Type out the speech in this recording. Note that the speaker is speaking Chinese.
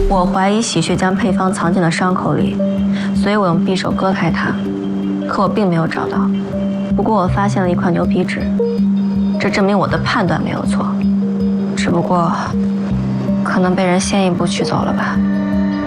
我怀疑喜鹊将配方藏进了伤口里，所以我用匕首割开它，可我并没有找到。不过我发现了一块牛皮纸，这证明我的判断没有错。只不过，可能被人先一步取走了吧。